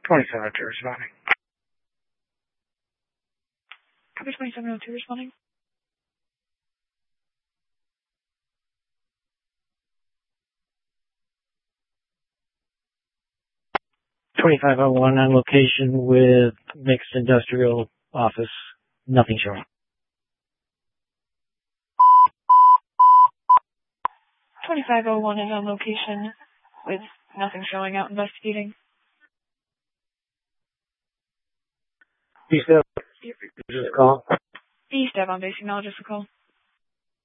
2702 responding. Copy 2702 responding. 2501 on location with mixed industrial office. Nothing showing. 2501 is on location with nothing showing, out investigating. East Ave, just call. East Ave on base, acknowledges the call.